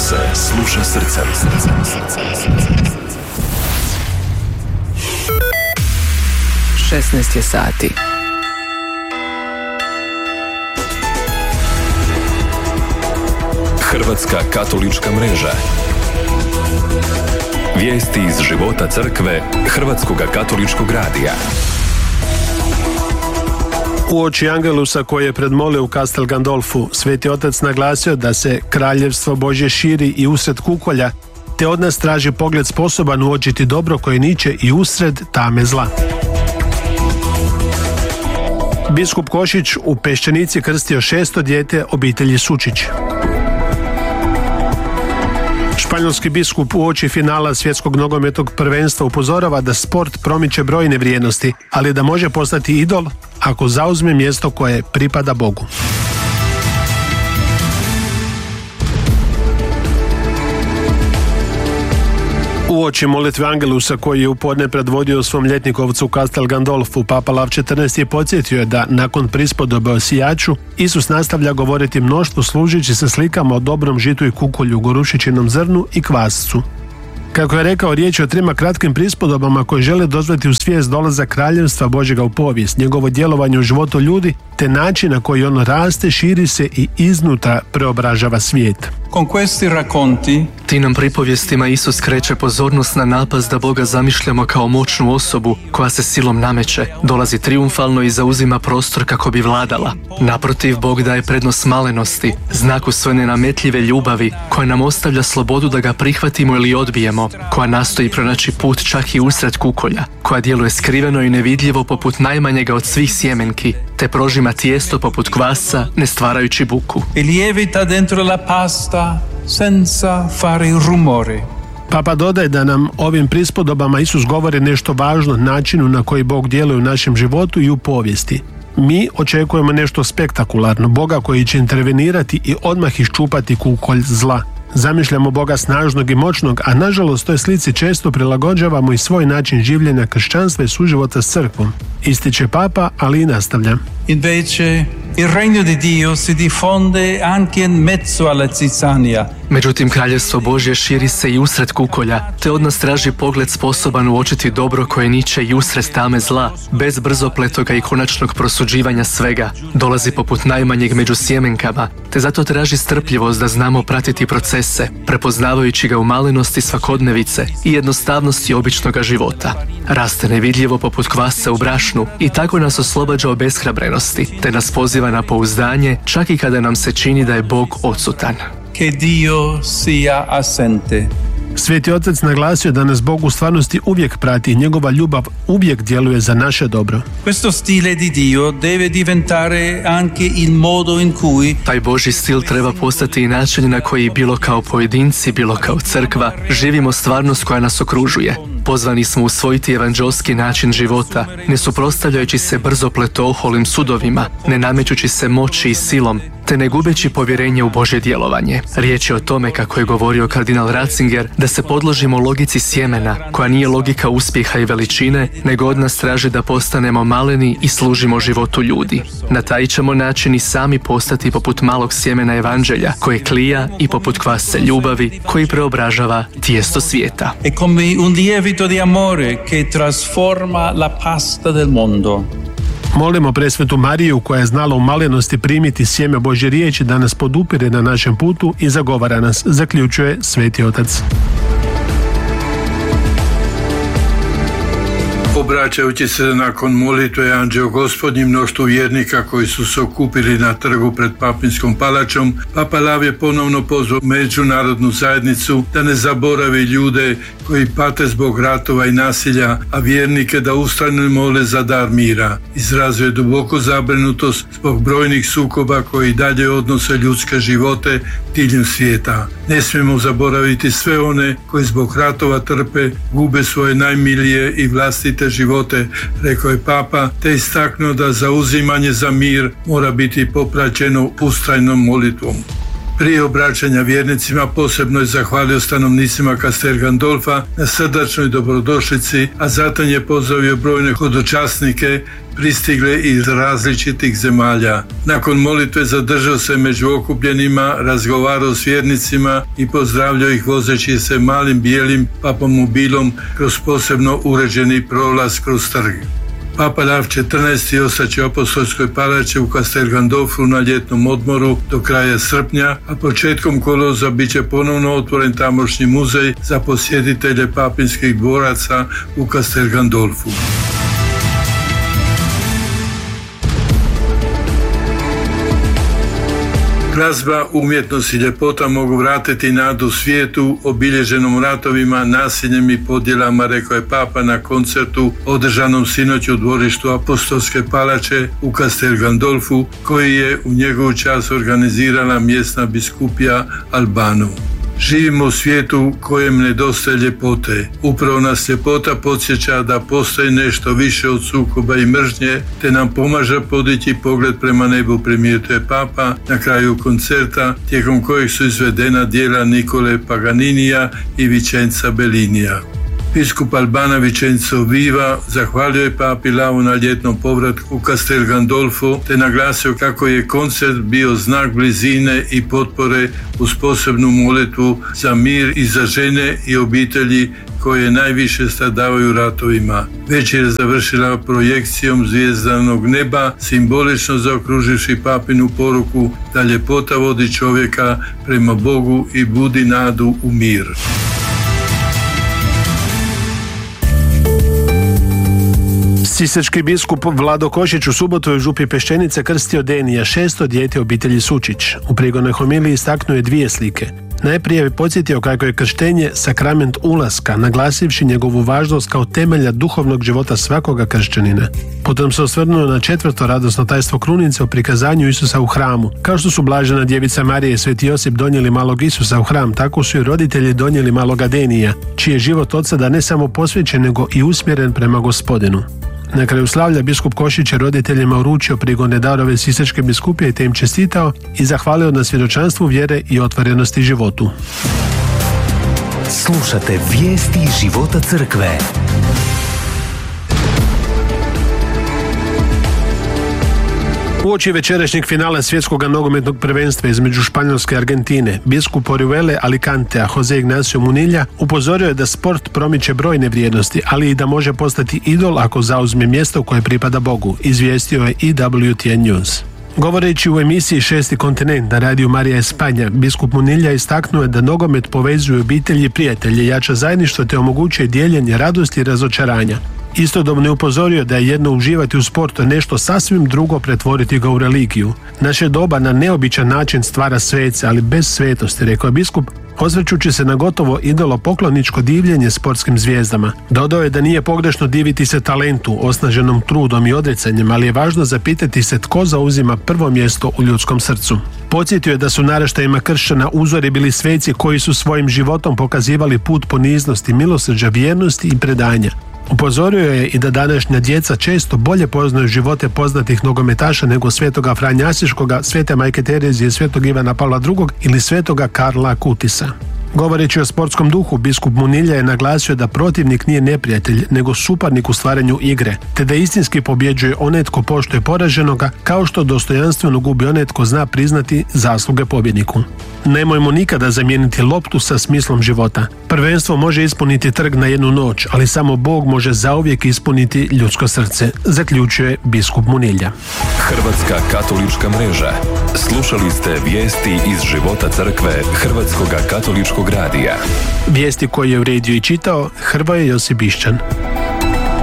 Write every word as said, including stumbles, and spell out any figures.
se sluša srcem. Srcem, srcem, srcem. šesnaest je sati. Hrvatska katolička mreža. Vijesti iz života crkve Hrvatskog katoličkog radija. Uoči Angelusa koji je predmolio u Castel Gandolfu, Sveti Otac naglasio da se kraljevstvo Božje širi i usred kukolja, te od nas traži pogled sposoban uočiti dobro koje niče i usred tame zla. Biskup Košić u Peščanici krstio šesto dijete obitelji Sučić. Španjolski biskup uoči finala svjetskog nogometnog prvenstva upozorava da sport promiče brojne vrijednosti, ali da može postati idol ako zauzme mjesto koje pripada Bogu. Uoči molitve Angelusa koji je u podne predvodio svom ljetnikovcu u Castel Gandolfu, Papa Lav četrnaesti je podsjetio da nakon prispodobe o sijaču, Isus nastavlja govoriti mnoštvu služeći se slikama o dobrom žitu i kukolju, gorušičinom zrnu i kvascu. Kako je rekao, riječ je o trima kratkim prispodobama koje žele dozvati u svijest dolazak kraljevstva Božjega u povijest, njegovo djelovanje u životu ljudi, te način na koji ono raste, širi se i iznutra preobražava svijet. Con questi racconti Ti nam pripovjestima Isus skreće pozornost na napast da Boga zamišljamo kao moćnu osobu koja se silom nameće, dolazi triumfalno i zauzima prostor kako bi vladala. Naprotiv, Bog daje prednost malenosti, znaku svoje nenametljive ljubavi koja nam ostavlja slobodu da ga prihvatimo ili odbijemo, koja nastoji pronaći put čak i usred kukolja, koja djeluje skriveno i nevidljivo poput najmanjega od svih sjemenki, te prožima tijesto poput kvasca ne stvarajući buku. e lievita dentro la pasta senza fare rumore. Papa dodaje da nam ovim prispodobama Isus govori nešto važno načinu na koji Bog djeluje u našem životu i u povijesti. Mi očekujemo nešto spektakularno, Boga koji će intervenirati i odmah iščupati kukolj zla. Zamišljamo Boga snažnog i moćnog, a nažalost toj slici često prilagođavamo i svoj način življenja kršćanstva i suživota s crkvom. Ističe Papa, ali i nastavlja. Invece il regno di Dio si diffonde anche in mezzo alla zizzania. Međutim, kraljevstvo Božje širi se i usred kukolja, te od nas traži pogled sposoban uočiti dobro koje niče i usred tame zla, bez brzopletoga i konačnog prosuđivanja svega. Dolazi poput najmanjeg među sjemenkama, te zato traži strpljivost da znamo pratiti procese, prepoznavajući ga u malenosti svakodnevice i jednostavnosti običnoga života. Raste nevidljivo poput kvasca u brašnu i tako nas oslobađa obeshrabrenosti, te nas poziva na pouzdanje čak i kada nam se čini da je Bog odsutan. Che Dio sia assente. Sveti Otac naglasio da nas Bog u stvarnosti uvijek prati i njegova ljubav uvijek djeluje za naše dobro. Questo stile di Dio deve diventare anche il modo in cui Taj Božji stil treba postati i način na koji bilo kao pojedinci, bilo kao crkva, živimo stvarnost koja nas okružuje. Pozvani smo usvojiti evanđelski način života, ne suprotstavljajući se brzopleto oholim sudovima, ne namećući se moći i silom, te ne gubeći povjerenje u Božje djelovanje. Riječ je o tome, kako je govorio kardinal Ratzinger, da se podložimo logici sjemena, koja nije logika uspjeha i veličine, nego od nas traži da postanemo maleni i služimo životu ljudi. Na taj ćemo način i sami postati poput malog sjemena evanđelja, koje klija, i poput kvasca ljubavi, koji preobražava tijesto svijeta. è come un lievito di amore che trasforma la pasta del mondo. Molimo presvetu Mariju koja je znala u malenosti primiti sjeme Božje riječi da nas podupire na našem putu i zagovara nas, zaključuje Sveti Otac. Obraćajući se nakon molitve Anđeo Gospodnji mnoštvu vjernika koji su se okupili na trgu pred Papinskom palačom, Papa Lav je ponovno pozvao međunarodnu zajednicu da ne zaboravi ljude koji pate zbog ratova i nasilja, a vjernike da ustrajno mole za dar mira. Izrazio je duboku zabrinutost zbog brojnih sukoba koji dalje odnose ljudske živote diljem svijeta. Ne smijemo zaboraviti sve one koji zbog ratova trpe, gube svoje najmilije i vlastite živote, rekao je Papa, te istaknuo da zauzimanje za mir mora biti popraćeno ustrajnom molitvom. Prije obraćanja vjernicima posebno je zahvalio stanovnicima Castel Gandolfa na srdačnoj dobrodošlici, a zatim je pozdravio brojne hodočasnike pristigle iz različitih zemalja. Nakon molitve zadržao se među okupljenima, razgovarao s vjernicima i pozdravljao ih vozeći se malim bijelim papamobilom kroz posebno uređeni prolaz kroz trg. Papa Lav četrnaesti ostaće u apostolskoj palači u Castel Gandolfu na ljetnom odmoru do kraja srpnja, a početkom kolovoza bit će ponovno otvoren tamošnji muzej za posjetitelje papinskih dvoraca u Castel Gandolfu. Glazba, umjetnost i ljepota mogu vratiti nadu svijetu obilježenom ratovima, nasiljem i podjelama, rekao je Papa na koncertu održanom sinoć u dvorištu apostolske palače u Castel Gandolfu, koji je u njegovu čast organizirala mjesna biskupija Albanu. Živimo u svijetu kojem nedostaje ljepote. Upravo nas ljepota podsjeća da postoji nešto više od sukoba i mržnje, te nam pomaže podići pogled prema nebu, primijetuje Papa na kraju koncerta, tijekom kojeg su izvedena djela Nikole Paganinija i Vicenza Bellinija. Biskup Albana Vicenzo Viva zahvalio je Papi Lavu na ljetnom povratku u Castel Gandolfu te naglasio kako je koncert bio znak blizine i potpore uz posebnu molitvu za mir i za žene i obitelji koje najviše stradavaju ratovima. Večer je završila projekcijom zvijezdanog neba, simbolično zaokruživši Papinu poruku da ljepota vodi čovjeka prema Bogu i budi nadu u mir. Sisački biskup Vlado Košić u subotu je u župi Peščenice krstio Denija, šesto dijete obitelji Sučić. U prigodnoj homiliji istaknuo je dvije slike. Najprije je podsjetio kako je krštenje sakrament ulaska, naglasivši njegovu važnost kao temelja duhovnog života svakoga kršćanina. Potom se osvrnuo na četvrto radosno tajstvo krunice o prikazanju Isusa u hramu. Kao što su blažena djevica Marija i sveti Josip donijeli malog Isusa u hram, tako su i roditelji donijeli maloga Denija, čiji je život od sada ne samo posvećen, nego i usmjeren prema Gospodinu. Na kraju slavlja biskup Košić je roditeljima uručio prigodne darove Sisačke biskupije te im čestitao i zahvalio na svjedočanstvu vjere i otvorenosti životu. Slušate vijesti života crkve. Uoči večerašnjeg finala svjetskog nogometnog prvenstva između Španjolske i Argentine, biskup Orihuele Alicantea Jose Ignacio Munilla upozorio je da sport promiče brojne vrijednosti, ali i da može postati idol ako zauzme mjesto koje pripada Bogu, izvijestio je i W T N News. Govoreći u emisiji Šesti kontinent na radiju Marija Espanja, biskup Munilla istaknuo je da nogomet povezuje obitelji i prijatelje, jača zajedništvo te omogućuje dijeljenje radosti i razočaranja. Istodobno je upozorio da je jedno uživati u sportu, nešto sasvim drugo pretvoriti ga u religiju. Naše doba na neobičan način stvara svece, ali bez svetosti, rekao je biskup, osvrćući se na gotovo idolopokloničko divljenje sportskim zvijezdama. Dodao je da nije pogrešno diviti se talentu, osnaženom trudom i odricanjem, ali je važno zapitati se tko zauzima prvo mjesto u ljudskom srcu. Podsjetio je da su naraštajima kršćana uzori bili sveci koji su svojim životom pokazivali put poniznosti, milosrđa, vjernosti i predanja. Upozorio je i da današnja djeca često bolje poznaju živote poznatih nogometaša nego svetoga Franje Asiškoga, svete majke Terezije, svetog Ivana Pavla drugog ili svetoga Karla Kutisa. Govoreći o sportskom duhu, biskup Munilla je naglasio da protivnik nije neprijatelj, nego suparnik u stvaranju igre, te da istinski pobjeđuje onaj tko poštuje poraženoga, kao što dostojanstveno gubi onaj tko zna priznati zasluge pobjedniku. Nemojmo nikada zamijeniti loptu sa smislom života. Prvenstvo može ispuniti trg na jednu noć, ali samo Bog može zauvijek ispuniti ljudsko srce, zaključuje biskup Munilla. Hrvatska katolička mreža. Slušali ste vijesti iz života crkve Hrvatskoga katoličkog radija. Vijesti koje je uredio i čitao Hrvoje Josip Bišćan.